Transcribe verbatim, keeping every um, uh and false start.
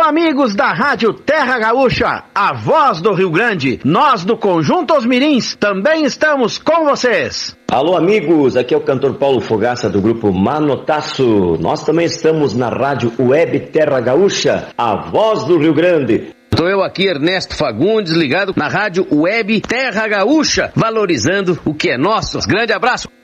amigos da Rádio Terra Gaúcha, a voz do Rio Grande. Nós do Conjunto Os Mirins também estamos com vocês. Alô amigos, aqui é o cantor Paulo Fogaça do grupo Manotaço. Nós também estamos na Rádio Web Terra Gaúcha, a voz do Rio Grande. Estou eu aqui, Ernesto Fagundes, ligado na Rádio Web Terra Gaúcha, valorizando o que é nosso. Grande abraço.